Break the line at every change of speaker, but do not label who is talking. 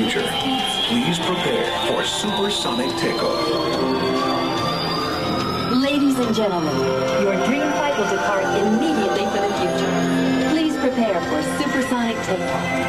future. Please prepare for supersonic takeoff.
Ladies and gentlemen, your dream flight will depart immediately for the future. Please prepare for supersonic takeoff.